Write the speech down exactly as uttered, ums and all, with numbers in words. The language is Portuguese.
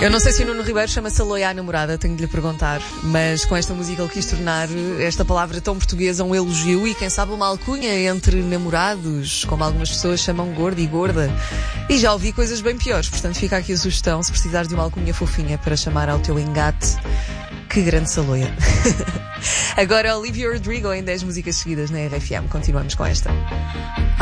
Eu não sei se o Nuno Ribeiro chama-se Aloia à namorada, tenho de lhe perguntar, mas com esta música ele quis tornar esta palavra tão portuguesa um elogio e quem sabe uma alcunha entre namorados, como algumas pessoas chamam gordo e gorda. E já ouvi coisas bem piores, portanto fica aqui a sugestão, se precisares de uma alcunha fofinha para chamar ao teu engate, que grande Saloia. Agora Olivia Rodrigo em dez músicas seguidas na R F M, continuamos com esta.